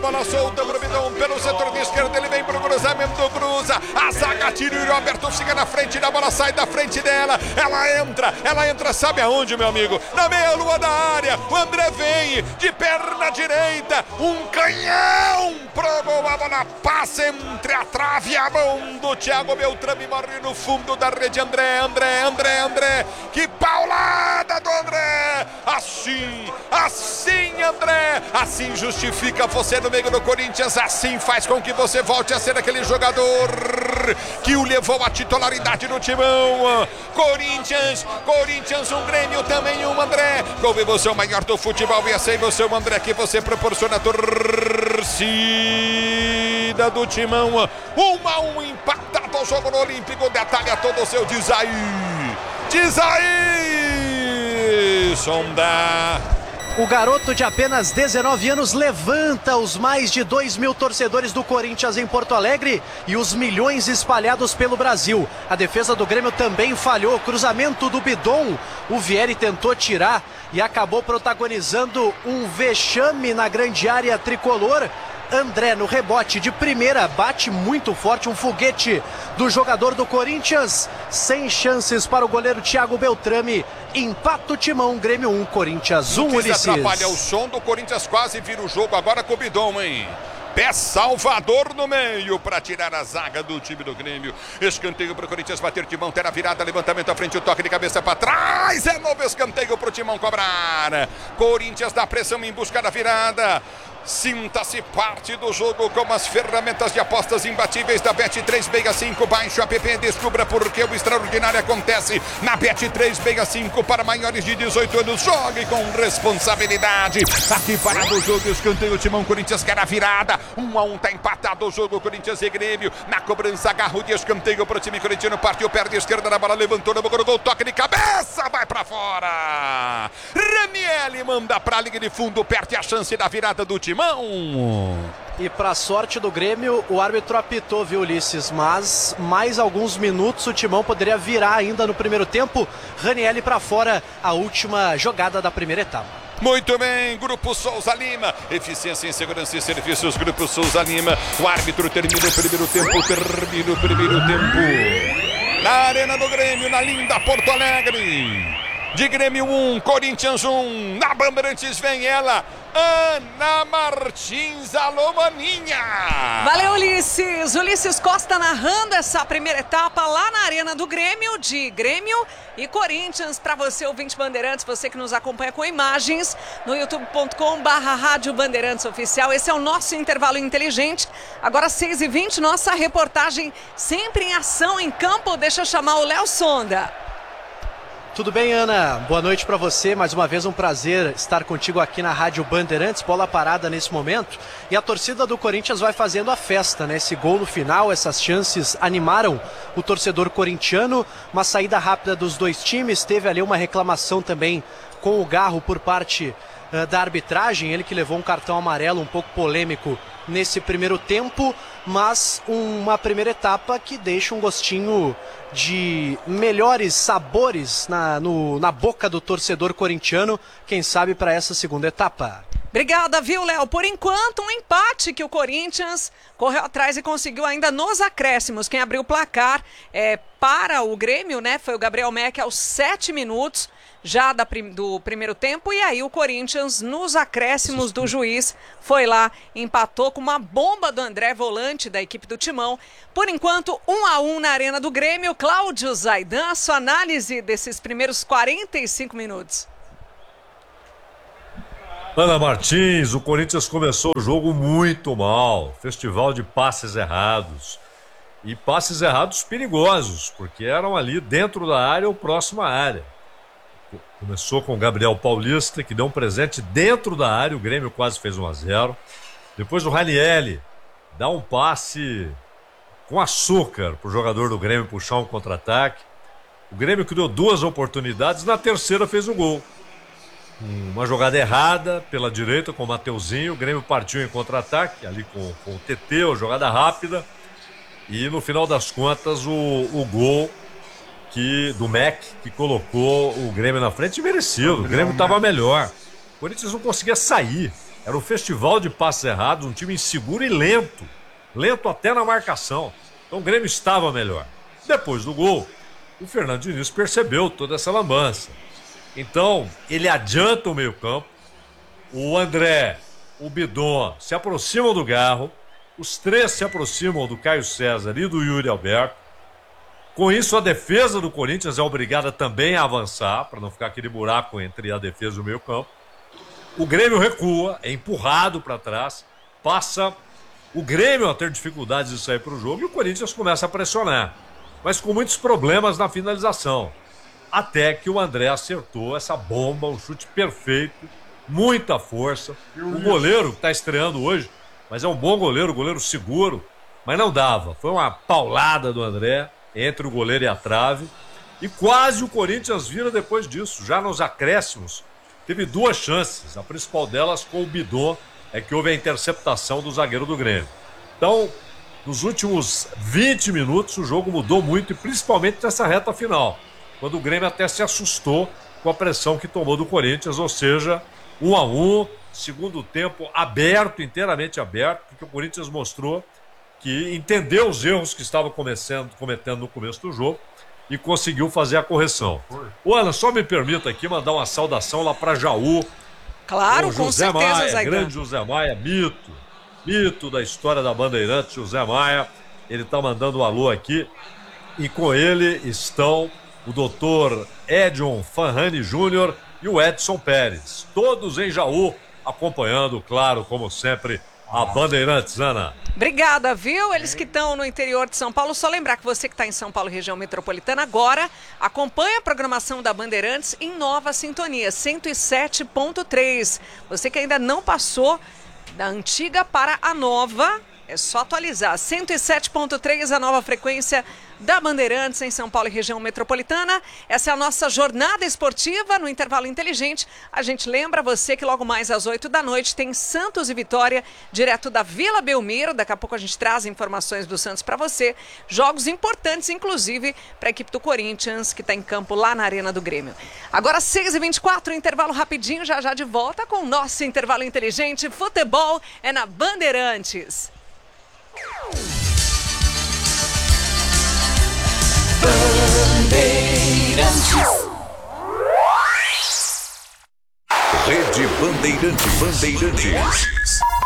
bola solta pro Bidon pelo setor de esquerda, ele vem pro cruzamento, cruza, a zaga tira e o Roberto fica na frente da bola, sai da frente dela, ela entra, sabe aonde, meu amigo? Na meia-lua da área, o André vem de perna direita, um canhão pro gol, a bola passa entre a trave e a mão do Thiago Beltrame, morre no fundo da rede, André, que paulada do André, assim André, assim justifica você no meio do Corinthians, assim faz com que você volte a ser aquele jogador que o levou à titularidade do timão. Corinthians, um Grêmio também, um André, com emoção maior do futebol, e essa emoção, André, que você proporciona a torcida do timão. 1-1 empatado o jogo no Olímpico, detalha todo o seu diz aí, Sonda. O garoto de apenas 19 anos levanta os mais de 2.000 torcedores do Corinthians em Porto Alegre e os milhões espalhados pelo Brasil. A defesa do Grêmio também falhou. Cruzamento do Bidon. O Vieri tentou tirar e acabou protagonizando um vexame na grande área tricolor. André no rebote de primeira, bate muito forte, um foguete do jogador do Corinthians, sem chances para o goleiro Thiago Beltrame. Empata o timão, Grêmio 1, Corinthians 1, Ulisses. Atrapalha o som do Corinthians, quase vira o jogo agora com o Bidon, hein? Pé Salvador no meio para tirar a zaga do time do Grêmio. Escanteio para o Corinthians bater Timão, ter a virada, levantamento à frente, o toque de cabeça para trás. É novo escanteio para o Timão cobrar. Corinthians dá pressão em busca da virada. Sinta-se parte do jogo com as ferramentas de apostas imbatíveis da Bet365. Baixe o app e descubra porque o extraordinário acontece na Bet365 para maiores de 18 anos. Jogue com responsabilidade. Aqui parado o jogo, escanteio, Timão, Corinthians quer a virada. 1-1, tá empatado o jogo, Corinthians e Grêmio. Na cobrança, agarro de escanteio para o time corintiano. Partiu, perna esquerda na bola, levantou na boca do gol, toque de cabeça, vai para fora. Ranieri manda para a linha de fundo, perde a chance da virada do time. E para sorte do Grêmio, o árbitro apitou, viu, Ulisses? Mas mais alguns minutos o Timão poderia virar ainda no primeiro tempo. Ranieri para fora, a última jogada da primeira etapa. Muito bem, Grupo Souza Lima, eficiência em segurança e serviços, Grupo Souza Lima. O árbitro termina o primeiro tempo. Na Arena do Grêmio, na linda Porto Alegre. De Grêmio 1, Corinthians 1, na Bandeirantes vem ela, Ana Martins, alô maninha. Valeu, Ulisses. Ulisses Costa narrando essa primeira etapa lá na Arena do Grêmio, de Grêmio e Corinthians. Para você, ouvinte Bandeirantes, você que nos acompanha com imagens no youtube.com/Rádio Bandeirantes Oficial. Esse é o nosso intervalo inteligente. Agora 6h20, nossa reportagem sempre em ação em campo. Deixa eu chamar o Léo Sonda. Tudo bem, Ana? Boa noite para você. Mais uma vez um prazer estar contigo aqui na Rádio Bandeirantes. Bola parada nesse momento. E a torcida do Corinthians vai fazendo a festa, né? Esse gol no final, essas chances animaram o torcedor corintiano. Uma saída rápida dos dois times. Teve ali uma reclamação também com o Garro por parte da arbitragem. Ele que levou um cartão amarelo um pouco polêmico nesse primeiro tempo. Mas uma primeira etapa que deixa um gostinho de melhores sabores na boca do torcedor corintiano, quem sabe para essa segunda etapa. Obrigada, viu, Léo? Por enquanto, um empate que o Corinthians correu atrás e conseguiu ainda nos acréscimos. Quem abriu o placar para o Grêmio, né, foi o Gabriel Meck aos 7 minutos já do primeiro tempo, e aí o Corinthians nos acréscimos do juiz foi lá, empatou com uma bomba do André, volante da equipe do Timão. Por enquanto, 1-1 na Arena do Grêmio. Cláudio Zaidan, sua análise desses primeiros 45 minutos. Ana Martins, o Corinthians começou o jogo muito mal, festival de passes errados, e passes errados perigosos, porque eram ali dentro da área ou próximo à área. Começou com o Gabriel Paulista, que deu um presente dentro da área, o Grêmio quase fez 1-0. Depois o Ranieri dá um passe com açúcar para o jogador do Grêmio puxar um contra-ataque. O Grêmio criou 2 oportunidades, na terceira fez o gol. Uma jogada errada pela direita com o Mateuzinho, o Grêmio partiu em contra-ataque, ali com o TT, a jogada rápida. E no final das contas o gol do Meck, que colocou o Grêmio na frente, merecido. O Grêmio estava melhor. O Corinthians não conseguia sair. Era um festival de passes errados, um time inseguro e lento. Lento até na marcação. Então o Grêmio estava melhor. Depois do gol, o Fernando Diniz percebeu toda essa lambança. Então, ele adianta o meio-campo. O André, o Bidon se aproximam do Garro. Os três se aproximam do Caio César e do Yuri Alberto. Com isso, a defesa do Corinthians é obrigada também a avançar, para não ficar aquele buraco entre a defesa e o meio-campo. O Grêmio recua, é empurrado para trás, passa o Grêmio a ter dificuldades de sair para o jogo e o Corinthians começa a pressionar, mas com muitos problemas na finalização. Até que o André acertou essa bomba, um chute perfeito, muita força. O goleiro que está estreando hoje, mas é um bom goleiro, goleiro seguro, mas não dava. Foi uma paulada do André entre o goleiro e a trave. E quase o Corinthians vira depois disso. Já nos acréscimos, teve duas chances. A principal delas com o Bidon, é que houve a interceptação do zagueiro do Grêmio. Então, nos últimos 20 minutos, o jogo mudou muito, e principalmente nessa reta final, quando o Grêmio até se assustou com a pressão que tomou do Corinthians, ou seja, 1-1, segundo tempo aberto, inteiramente aberto, porque o Corinthians mostrou que entendeu os erros que estava cometendo no começo do jogo e conseguiu fazer a correção. Ô, Ana, só me permita aqui mandar uma saudação lá para Jaú. Claro, com José certeza, Maia, Zaidan. grande José Maia, mito da história da Bandeirantes, José Maia. Ele está mandando um alô aqui. E com ele estão o doutor Edion Fanrani Júnior e o Edson Pérez. Todos em Jaú, acompanhando, claro, como sempre, a Bandeirantes, Ana. Obrigada, viu? Eles que estão no interior de São Paulo, só lembrar que você que está em São Paulo, região metropolitana, agora acompanha a programação da Bandeirantes em nova sintonia, 107.3. Você que ainda não passou da antiga para a nova, é só atualizar. 107.3, a nova frequência da Bandeirantes em São Paulo e região metropolitana. Essa é a nossa jornada esportiva no Intervalo Inteligente. A gente lembra você que logo mais às 8 da noite tem Santos e Vitória, direto da Vila Belmiro. Daqui a pouco a gente traz informações do Santos para você. Jogos importantes, inclusive, para a equipe do Corinthians, que está em campo lá na Arena do Grêmio. Agora 6h24, intervalo rapidinho, já já de volta com o nosso Intervalo Inteligente. Futebol é na Bandeirantes. Rede Bandeirantes.